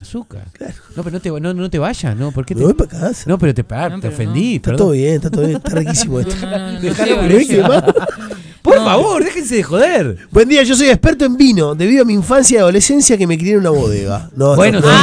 azúcar. Claro. No, pero no te vayas, ¿no? ¿Por qué Me voy para casa. No, pero te pero ofendí, Está perdón. todo bien, está riquísimo esto. Dejalo lleva, por no eso. lleva. Por favor, déjense de joder. Buen día, yo soy experto en vino, debido a mi infancia y adolescencia que me crié en una bodega. No, Bueno, no,